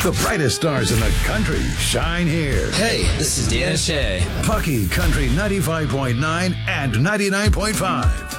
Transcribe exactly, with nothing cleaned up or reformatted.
The brightest stars in the country shine here. Hey, this is Dan Shea. Pucky Country ninety-five point nine and ninety-nine point five.